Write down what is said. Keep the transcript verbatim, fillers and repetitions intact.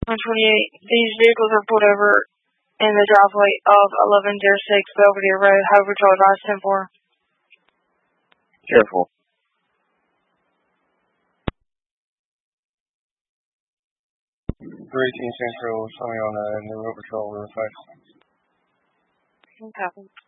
one twenty-eight. These vehicles are pulled over in the driveway of eleven oh six Belvedere Road. However, to advise ten four. Careful. three eighteen Central, showing on uh, New Road Patrol, Riverside. Okay.